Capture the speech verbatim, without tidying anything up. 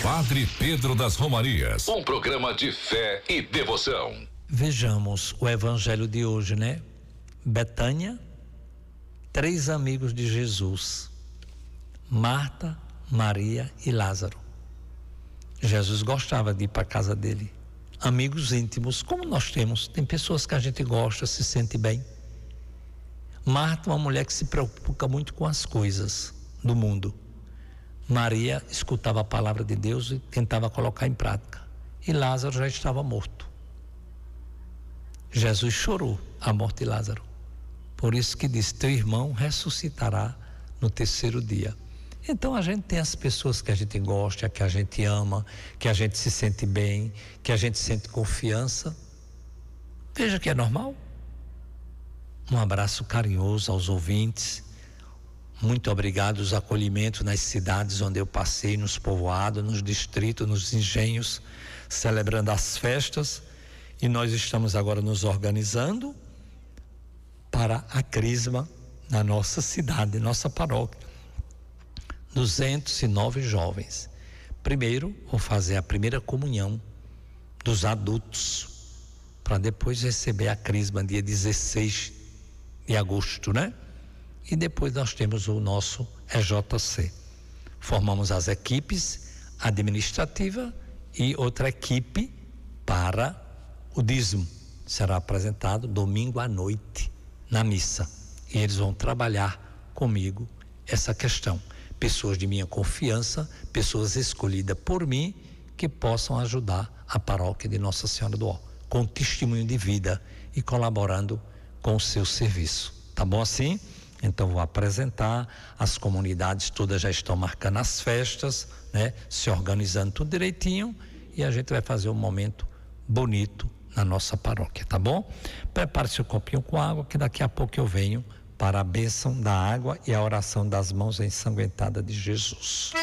Padre Pedro das Romarias, um programa de fé e devoção. Vejamos o evangelho de hoje, né? Betânia, três amigos de Jesus: Marta, Maria e Lázaro. Jesus gostava de ir para a casa dele. Amigos íntimos, como nós temos, tem pessoas que a gente gosta, se sente bem. Marta, uma mulher que se preocupa muito com as coisas do mundo. Maria escutava a palavra de Deus e tentava colocar em prática. E Lázaro já estava morto. Jesus chorou a morte de Lázaro. Por isso que diz: teu irmão ressuscitará no terceiro dia. Então a gente tem as pessoas que a gente gosta, que a gente ama, que a gente se sente bem, que a gente sente confiança. Veja que é normal. Um abraço carinhoso aos ouvintes. Muito obrigado os acolhimentos nas cidades onde eu passei, nos povoados, nos distritos, nos engenhos, celebrando as festas. E nós estamos agora nos organizando para a crisma na nossa cidade, nossa paróquia. duzentos e nove jovens. Primeiro, vou fazer a primeira comunhão dos adultos, para depois receber a crisma dia dezesseis de agosto, né? E depois nós temos o nosso E J C. Formamos as equipes administrativa e outra equipe para o dízimo. Será apresentado domingo à noite na missa. E eles vão trabalhar comigo essa questão. Pessoas de minha confiança, pessoas escolhidas por mim, que possam ajudar a paróquia de Nossa Senhora do Ó, com testemunho de vida e colaborando com o seu serviço. Tá bom assim? Então vou apresentar, as comunidades todas já estão marcando as festas, né? Se organizando tudo direitinho, e a gente vai fazer um momento bonito na nossa paróquia, tá bom? Prepare seu copinho com água, que daqui a pouco eu venho para a bênção da água e a oração das mãos ensanguentadas de Jesus.